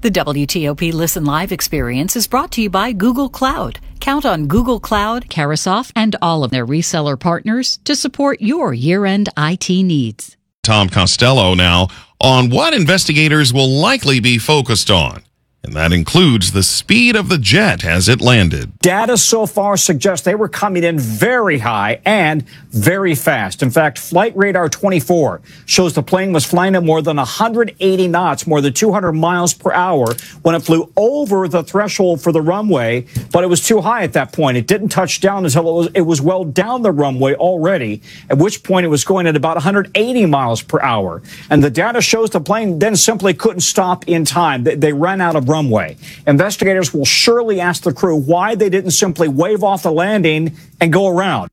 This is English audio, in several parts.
The WTOP Listen Live experience is brought to you by Google Cloud. Count on Google Cloud, Carasoft, and all of their reseller partners to support your year-end IT needs. Tom Costello now on what investigators will likely be focused on. And that includes the speed of the jet as it landed. Data so far suggests they were coming in very high and very fast. In fact, Flight Radar 24 shows the plane was flying at more than 180 knots, more than 200 miles per hour, when it flew over the threshold for the runway. But it was too high at that point. It didn't touch down until it was well down the runway already, at which point it was going at about 180 miles per hour. And the data shows the plane then simply couldn't stop in time. They ran out of runway. Investigators will surely ask the crew why they didn't simply wave off the landing and go around.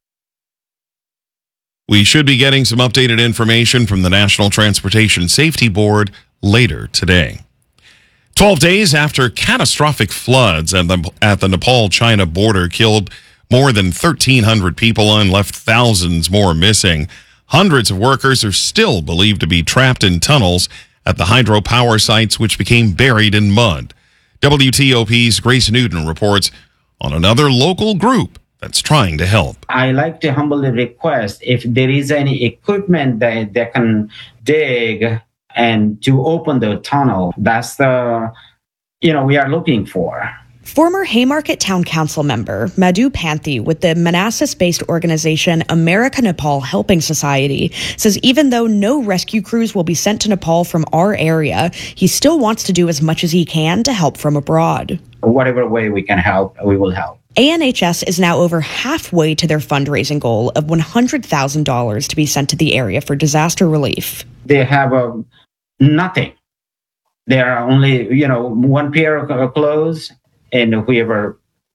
We should be getting some updated information from the National Transportation Safety Board later today. 12 days after catastrophic floods at the Nepal-China border killed more than 1,300 people and left thousands more missing, hundreds of workers are still believed to be trapped in tunnels at the hydropower sites, which became buried in mud. WTOP's Grace Newton reports on another local group that's trying to help. I like to humbly request if there is any equipment that they can dig and to open the tunnel. That's the, we are looking for. Former Haymarket Town Council member Madhu Panthi with the Manassas-based organization America Nepal Helping Society says even though no rescue crews will be sent to Nepal from our area, he still wants to do as much as he can to help from abroad. Whatever way we can help, we will help. ANHS is now over halfway to their fundraising goal of $100,000 to be sent to the area for disaster relief. They have nothing. There are only, one pair of clothes. And whoever,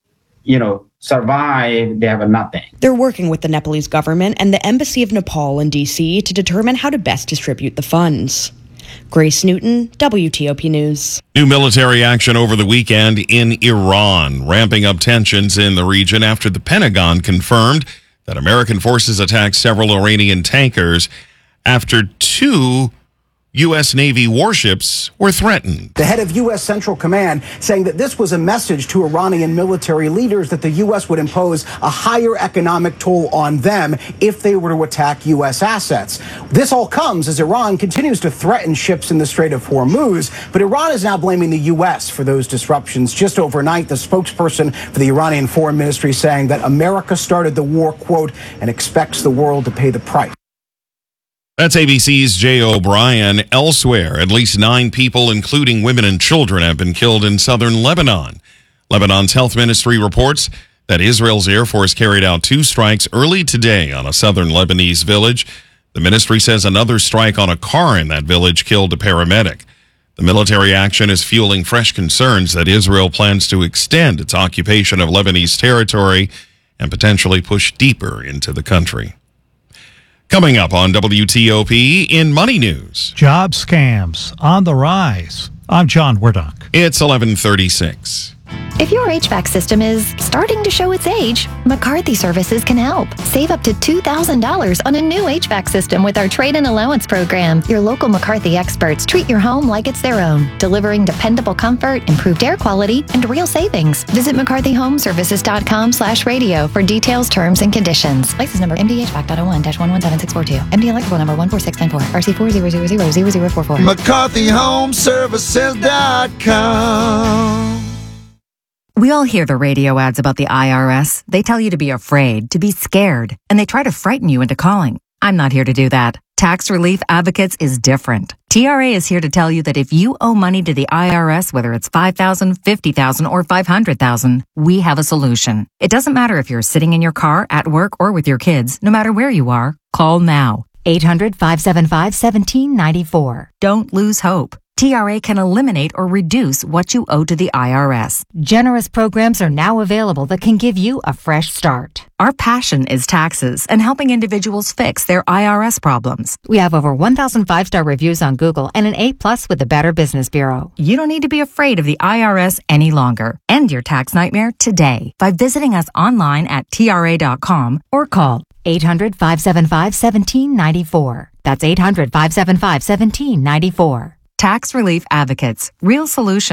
survive, they have nothing. They're working with the Nepalese government and the Embassy of Nepal in D.C. to determine how to best distribute the funds. Grace Newton, WTOP News. New military action over the weekend in Iran, ramping up tensions in the region after the Pentagon confirmed that American forces attacked several Iranian tankers after two U.S. Navy warships were threatened. The head of U.S. Central Command saying that this was a message to Iranian military leaders that the U.S. would impose a higher economic toll on them if they were to attack U.S. assets. This all comes as Iran continues to threaten ships in the Strait of Hormuz, but Iran is now blaming the U.S. for those disruptions. Just overnight, the spokesperson for the Iranian Foreign Ministry saying that America started the war, quote, and expects the world to pay the price. That's ABC's Jay O'Brien. Elsewhere, at least 9 people, including women and children, have been killed in southern Lebanon. Lebanon's health ministry reports that Israel's Air Force carried out 2 strikes early today on a southern Lebanese village. The ministry says another strike on a car in that village killed a paramedic. The military action is fueling fresh concerns that Israel plans to extend its occupation of Lebanese territory and potentially push deeper into the country. Coming up on WTOP in Money News. Job scams on the rise. I'm John Werdock. It's 11:36. If your HVAC system is starting to show its age, McCarthy Services can help. Save up to $2,000 on a new HVAC system with our trade-in allowance program. Your local McCarthy experts treat your home like it's their own, delivering dependable comfort, improved air quality, and real savings. Visit McCarthyHomeservices.com/radio for details, terms, and conditions. License number MDHVAC.01-117642. MD electrical number 14694. RC40000044. McCarthyHomeservices.com. We all hear the radio ads about the IRS. They tell you to be afraid, to be scared, and they try to frighten you into calling. I'm not here to do that. Tax Relief Advocates is different. TRA is here to tell you that if you owe money to the IRS, whether it's $5,000, $50,000, or $500,000, we have a solution. It doesn't matter if you're sitting in your car, at work, or with your kids. No matter where you are, call now. 800-575-1794. Don't lose hope. TRA can eliminate or reduce what you owe to the IRS. Generous programs are now available that can give you a fresh start. Our passion is taxes and helping individuals fix their IRS problems. We have over 1,000 5-star reviews on Google and an A+ with the Better Business Bureau. You don't need to be afraid of the IRS any longer. End your tax nightmare today by visiting us online at TRA.com or call 800-575-1794. That's 800-575-1794. Tax Relief Advocates. Real solutions.